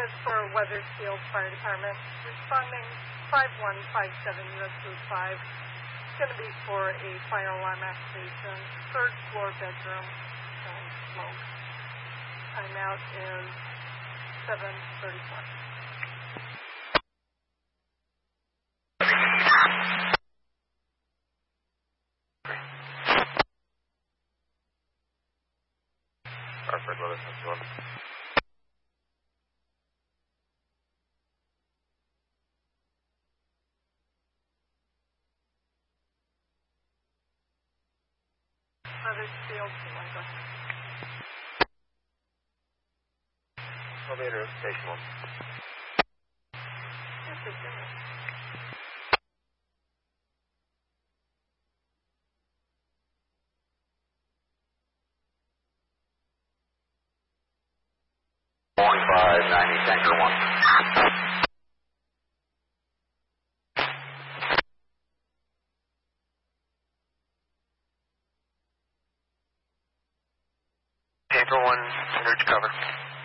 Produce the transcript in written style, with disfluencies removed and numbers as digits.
is for Weathersfield Fire Department, responding 5157 US Route 5. It's going to be for a fire alarm activation, third floor bedroom, showing smoke. Timeout is 7:34. Perfect, weather 51. Weathersfield, Toronto. Elevator, station 1. This is good. Going by 90, tanker 1. Tanker 1, center to cover.